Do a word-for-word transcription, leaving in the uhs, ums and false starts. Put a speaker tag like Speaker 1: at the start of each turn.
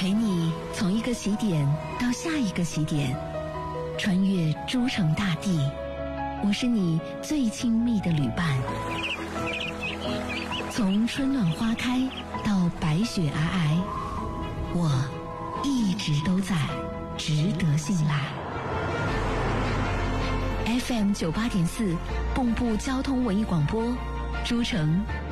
Speaker 1: 陪你从一个起点到下一个起点，穿越诸城大地。我是你最亲密的旅伴，从春暖花开到白雪皑皑，我一直都在，值得信赖。F M 九八点四，蚌埠交通文艺广播，诸城